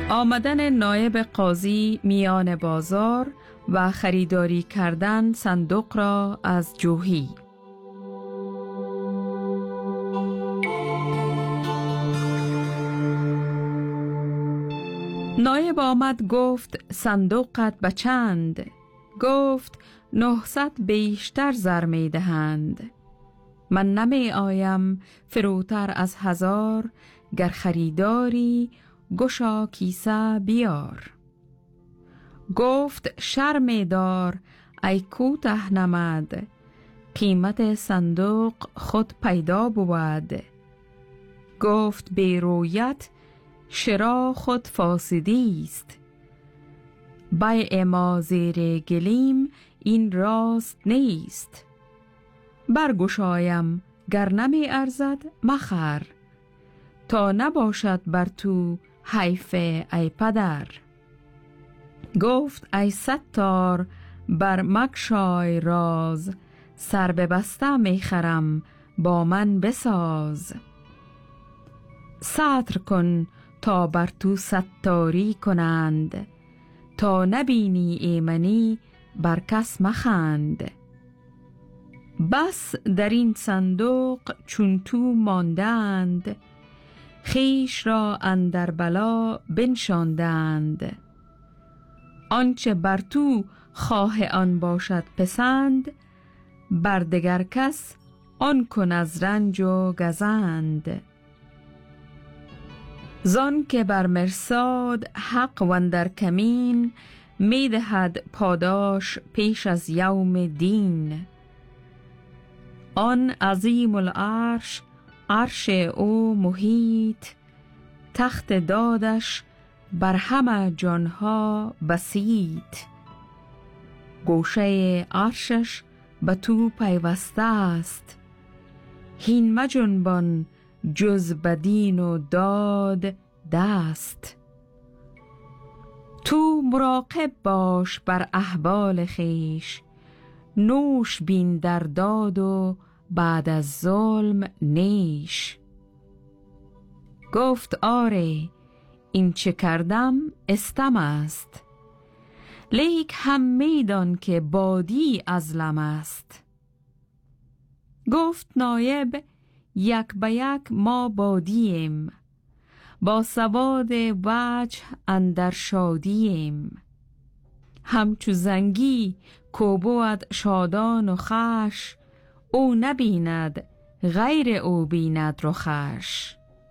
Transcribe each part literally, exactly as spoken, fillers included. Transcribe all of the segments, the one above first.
آمدن نایب قاضی میان بازار و خریداری کردن صندوق را از جوحی. نایب آمد گفت صندوقت به چند؟ گفت نهصد بیشتر زر می دهند. من نمی آیم فروتر از هزار، گر خریداری گشا کیسه بیار. گفت شرم دار ای کوته نمد، قیمت صندوق خود پیدا بود. گفت بی رویت شرا خود فاسدی است، بیع ما زیر گلیم این راست نیست. برگشایم گر نمی ارزد مخر، تا نباشد بر تو حیف ای پدر. گفت ای ستار بر مگشای راز، سر ببسته می خرم با من بساز. ستر کن تا بر تو ستاری کنند، تا نبینی ایمنی بر کس مخند. بس در این صندوق چون تو ماندند، خیش را اندر بلا بنشاندند. آنچه بر تو خواه آن باشد پسند، بر دگر کس آن کن از رنج و گزند. زان که بر مرصاد حق و اندر کمین، می دهد پاداش پیش از یوم دین. آن عظیم العرش عرش او محیط، تخت دادش بر همه جانها بسیط. گوشه عرشش به تو پیوسته است، هین مجنبان جز بدین و داد دست. تو مراقب باش بر احوال خیش، نوش بین در داد و بعد از ظلم نیش. گفت آره این چه کردم استم است، لیک هم میدان که بادی ازلم است. گفت نایب یک به یک ما بادیم، با سواد وجه اندر شادیم. همچو زنگی کو بود شادان و خوش، او نبیند غیر او بیند رخش.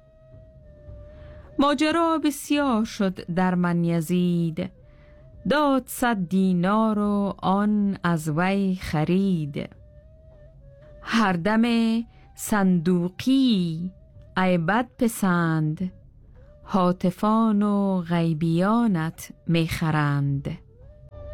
ماجرا بسیار شد در من یزید، داد صد دینار و آن از وی خرید. هر دم صندوقی ای بد پسند، هاتفان و غیبیانت می خرند.